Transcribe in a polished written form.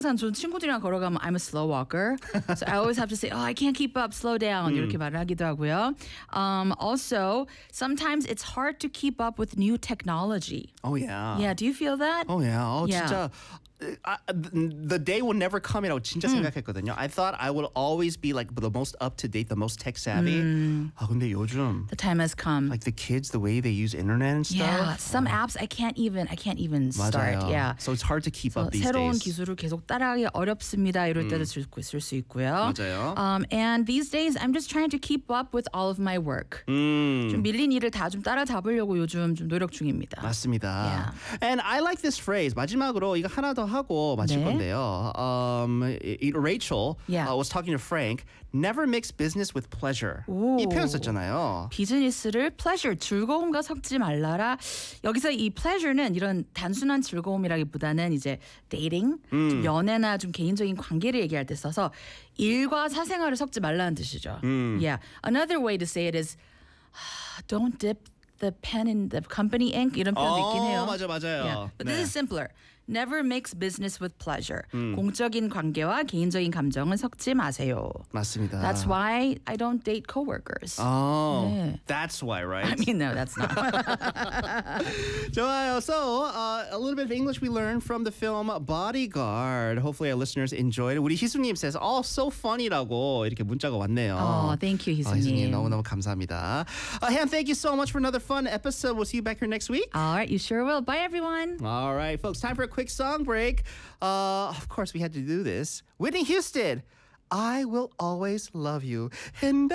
항상 저 친구들이랑 걸어가면 I'm a slow walker. So I always have to say, oh, I can't keep up, slow down. 이렇게 말을 하기도 하고요. Also, sometimes it's hard to keep up with new technology. Oh yeah. Yeah, do you feel that? Oh yeah. Yeah. 진짜 the day will never come 이라고 진짜 생각했거든요. I thought I would always be like the most up to date, the most tech savvy. 아 근데 요즘 The time has come. like the kids, the way they use internet and stuff. Yeah, some apps I can't even start. 맞아요. Yeah. So it's hard to keep up these 새로운 days. 기술을 계속 따라하기 어렵습니다. 이럴 때도 쓸 수 있고요. 맞아요. And these days I'm just trying to keep up with all of my work. 좀 밀린 일을 다 좀 따라잡으려고 요즘 좀 노력 중입니다. 맞습니다. Yeah. And I like this phrase. 마지막으로 이거 하나 더 하고 마칠 네. 건데요. Rachel Yeah. was talking to Frank. Never mix business with pleasure. 오. 이 표현 썼잖아요. 비즈니스를 pleasure, 즐거움과 섞지 말라라. 여기서 이 pleasure는 이런 단순한 즐거움이라기보다는 이제 dating, 좀 연애나 좀 개인적인 관계를 얘기할 때 써서 일과 사생활을 섞지 말라는 뜻이죠. Yeah. Another way to say it is don't dip the pen in the company ink 이런 표현도 있긴 해요. 맞아요. Yeah. But 네. this is simpler. Never mix business with pleasure. 공적인 관계와 개인적인 감정은 섞지 마세요. 맞습니다. That's why I don't date coworkers. Oh, 네. that's why, right? I mean, no, that's not. 좋아요. So, a little bit of English we learned from the film Bodyguard. Hopefully our listeners enjoyed it. 우리 희수님 says, oh, so funny라고 이렇게 문자가 왔네요. Oh, thank you, 희수님. 희수님 너무너무 감사합니다. Han, thank you so much for another fun episode. We'll see you back here next week. All right, you sure will. Bye, everyone. All right, folks, time for a quick song break. Of course, we had to do this. Whitney Houston, I Will Always Love You. And